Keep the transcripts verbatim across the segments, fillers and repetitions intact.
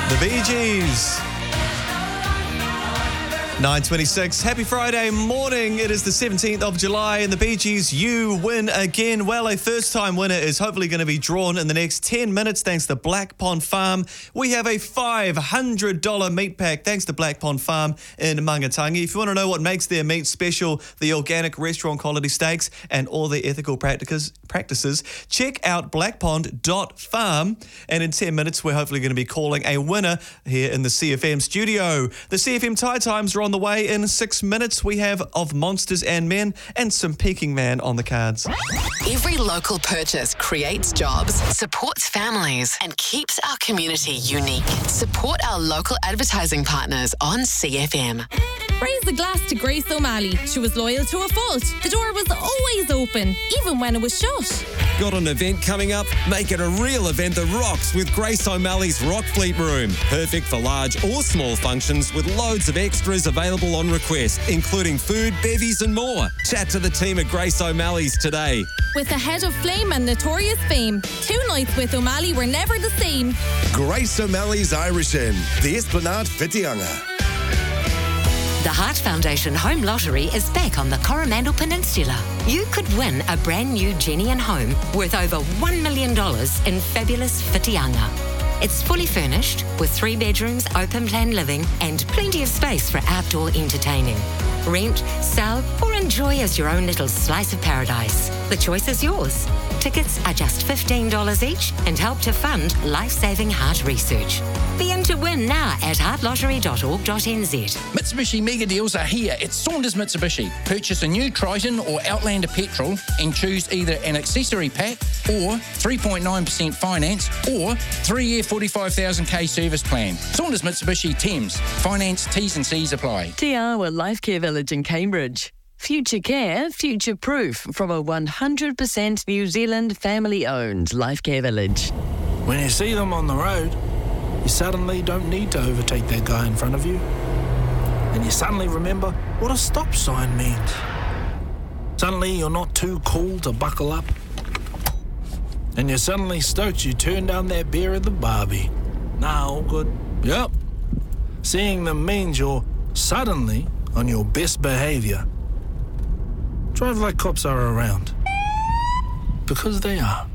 The Bee Gees. nine twenty-six. Happy Friday morning. It is the seventeenth of July and the Bee Gees, you win again. Well, a first-time winner is hopefully going to be drawn in the next ten minutes thanks to Black Pond Farm. We have a five hundred dollars meat pack thanks to Black Pond Farm in Mangatangi. If you want to know what makes their meat special, the organic restaurant quality steaks and all their ethical practices, practices, check out black pond dot farm. And in ten minutes, we're hopefully going to be calling a winner here in the C F M studio. The C F M Tie Times are on the way in six minutes. We have Of Monsters and Men and some Peking Man on the cards. Every local purchase creates jobs, supports families, and keeps our community unique. Support our local advertising partners on C F M. Raise the glass to Grace O'Malley. She was loyal to a fault. The door was always open, even when it was shut. Got an event coming up? Make it a real event that rocks with Grace O'Malley's Rock Fleet Room. Perfect for large or small functions with loads of extras available on request, including food, bevies and more. Chat to the team at Grace O'Malley's today. With the head of Flame and Notorious Fame, two nights with O'Malley were never the same. Grace O'Malley's Irish Inn, the Esplanade Whitianga. The Heart Foundation Home Lottery is back on the Coromandel Peninsula. You could win a brand new Genian home worth over one million dollars in fabulous Whitianga. It's fully furnished with three bedrooms, open plan living and plenty of space for outdoor entertaining. Rent, sell or enjoy as your own little slice of paradise. The choice is yours. Tickets are just fifteen dollars each and help to fund life-saving heart research. Be in to win now at heart lottery dot org dot n z. Mitsubishi mega deals are here at Saunders Mitsubishi. Purchase a new Triton or Outlander petrol and choose either an accessory pack or three point nine percent finance or three-year forty-five thousand k service plan. Saunders Mitsubishi Thames. Finance T's and C's apply. Te Awa Life Care Village in Cambridge. Future care, future proof from a one hundred percent New Zealand family-owned Life Care Village. When you see them on the road, you suddenly don't need to overtake that guy in front of you. And you suddenly remember what a stop sign means. Suddenly you're not too cool to buckle up. And you're suddenly stoked you turned down that beer at the Barbie. Nah, all good. Yep. Seeing them means you're suddenly on your best behaviour. Drive like cops are around. Because they are.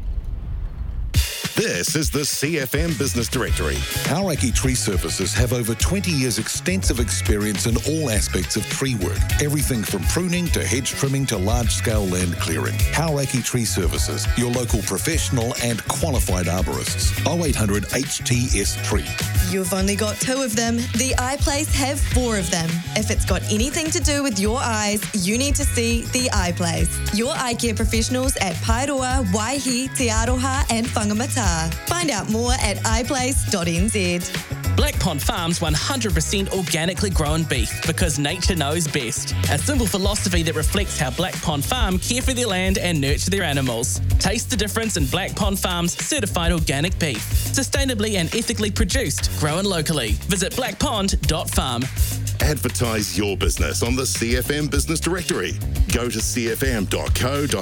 This is the C F M Business Directory. Hauraki Tree Services have over twenty years extensive experience in all aspects of tree work. Everything from pruning to hedge trimming to large-scale land clearing. Hauraki Tree Services, your local professional and qualified arborists. oh eight hundred H T S Tree. You've only got two of them. The Eye Place have four of them. If it's got anything to do with your eyes, you need to see The Eye Place. Your eye care professionals at Paeroa, Waihi, Te Aroha and Whangamata. Find out more at i place dot n z. Black Pond Farm's one hundred percent organically grown beef because nature knows best. A simple philosophy that reflects how Black Pond Farm care for their land and nurture their animals. Taste the difference in Black Pond Farm's certified organic beef. Sustainably and ethically produced, grown locally. Visit black pond dot farm. Advertise your business on the C F M Business Directory. Go to c f m dot co dot